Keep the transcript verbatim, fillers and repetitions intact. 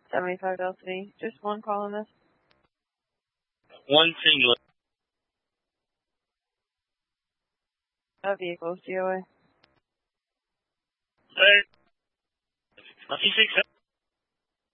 seventy-five Delta D. Just one call on this? One singular. Uh, vehicles, D O A. Sir. Nothing six.